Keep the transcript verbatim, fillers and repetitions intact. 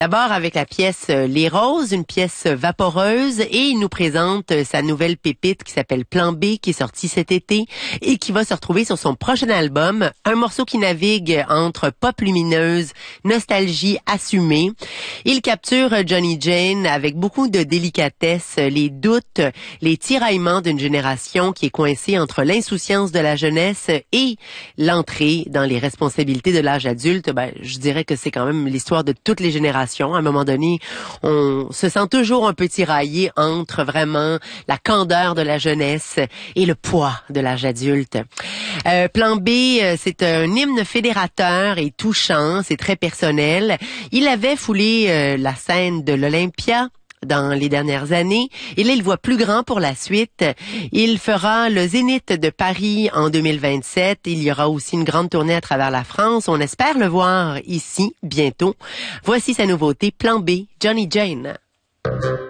D'abord avec la pièce Les Roses, une pièce vaporeuse, et il nous présente sa nouvelle pépite qui s'appelle Plan B, qui est sortie cet été et qui va se retrouver sur son prochain album. Un morceau qui navigue entre pop lumineuse, nostalgie assumée. Il capture Johnny Jane avec beaucoup de délicatesse, les doutes, les tiraillements d'une génération qui est coincée entre l'insouciance de la jeunesse et l'entrée dans les responsabilités de l'âge adulte. Ben, je dirais que c'est quand même l'histoire de toutes les générations. À un moment donné, on se sent toujours un peu tiraillé entre vraiment la candeur de la jeunesse et le poids de l'âge adulte. Euh, Plan B, c'est un hymne fédérateur et touchant, c'est très personnel. Il avait foulé euh, la scène de l'Olympia dans les dernières années. Et là, il voit plus grand pour la suite. Il fera le Zénith de Paris en deux mille vingt-sept. Il y aura aussi une grande tournée à travers la France. On espère le voir ici bientôt. Voici sa nouveauté, Plan B, Johnny Jane.